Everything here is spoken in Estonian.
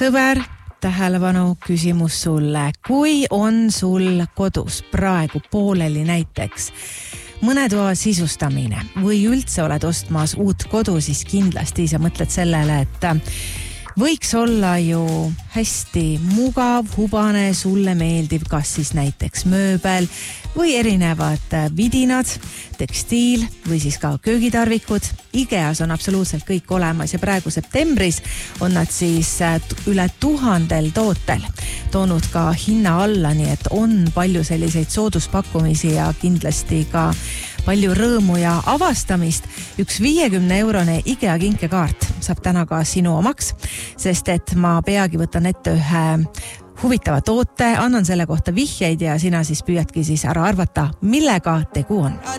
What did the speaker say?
Sõber, tähelepanu küsimus sulle. Kui on sul kodus praegu pooleli näiteks mõne toa sisustamine või üldse oled ostmas uut kodu, siis kindlasti sa mõtled sellele, et võiks olla ju hästi mugav, hubane, sulle meeldiv, kas siis näiteks mööbel või erinevad vidinad, tekstiil või siis ka köögitarvikud. IKEAs on absoluutselt kõik olemas ja praegu septembris on nad siis üle 1000 tootel toonud ka hinna alla, nii et on palju selliseid sooduspakkumisi ja kindlasti ka palju rõõmu ja avastamist. Üks 50-eurone IKEA kinkekaart saab täna ka sinu omaks, sest et ma peagi võtan ette ühe huvitava toote, annan selle kohta vihjeid ja sina siis püüadki siis ära arvata, millega tegu on.